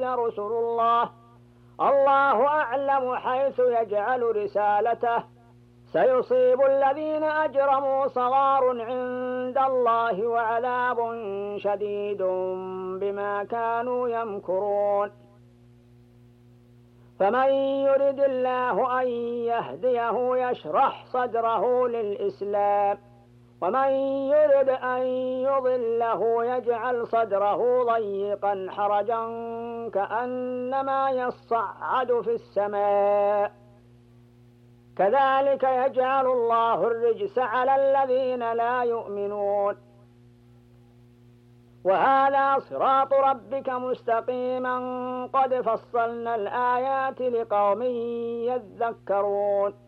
رسل الله، الله أعلم حيث يجعل رسالته، سيصيب الذين أجرموا صغار عند الله وعذاب شديد بما كانوا يمكرون. فمن يرد الله أن يهديه يشرح صدره للإسلام، ومن يرد أن يضله يجعل صدره ضيقا حرجا كأنما يصعد في السماء، كذلك يجعل الله الرجس على الذين لا يؤمنون. وهذا صراط ربك مستقيما قد فصلنا الآيات لقوم يذكرون.